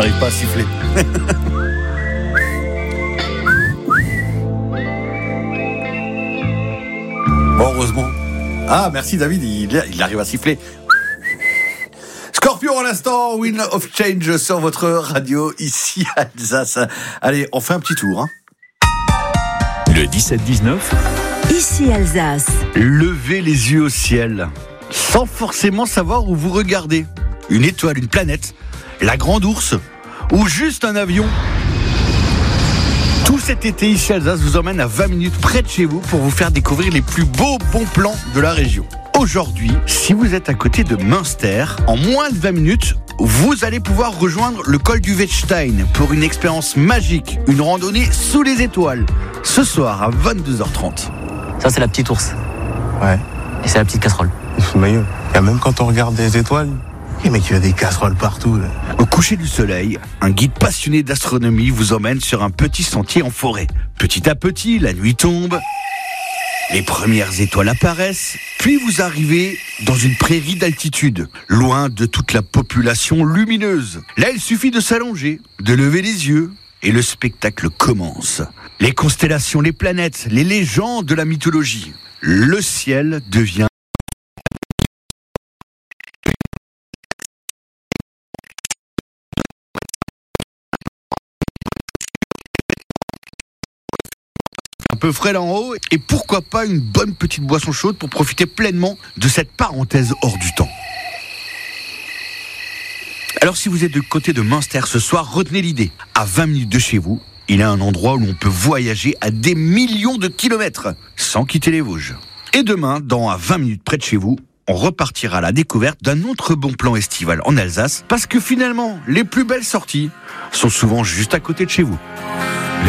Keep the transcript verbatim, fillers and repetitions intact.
J'arrive pas à siffler. Bon, heureusement. Ah, merci David, il, il arrive à siffler. Scorpion à l'instant, Wind of Change sur votre radio ici à Alsace. Allez, on fait un petit tour. Hein. Le dix-sept dix-neuf. Ici Alsace. Levez les yeux au ciel, sans forcément savoir où vous regardez. Une étoile, une planète, la grande ours, ou juste un avion. Tout cet été ici à Alsace vous emmène à vingt minutes près de chez vous pour vous faire découvrir les plus beaux bons plans de la région. Aujourd'hui, si vous êtes à côté de Münster, en moins de vingt minutes, vous allez pouvoir rejoindre le col du Wettstein pour une expérience magique, une randonnée sous les étoiles, ce soir à vingt-deux heures trente. Ça, c'est la petite ours. Ouais. Et c'est la petite casserole. Il fout ma gueule. Et même quand on regarde des étoiles, et mec, il y a des casseroles partout. Là. Au coucher du soleil, un guide passionné d'astronomie vous emmène sur un petit sentier en forêt. Petit à petit, la nuit tombe, les premières étoiles apparaissent, puis vous arrivez dans une prairie d'altitude, loin de toute la population lumineuse. Là, il suffit de s'allonger, de lever les yeux, et le spectacle commence. Les constellations, les planètes, les légendes de la mythologie. Le ciel devient un peu frais là en haut, et pourquoi pas une bonne petite boisson chaude pour profiter pleinement de cette parenthèse hors du temps. Alors si vous êtes de côté de Münster ce soir, retenez l'idée. À vingt minutes de chez vous, il y a un endroit où l'on peut voyager à des millions de kilomètres sans quitter les Vosges. Et demain, dans à vingt minutes près de chez vous, on repartira à la découverte d'un autre bon plan estival en Alsace, parce que finalement, les plus belles sorties sont souvent juste à côté de chez vous.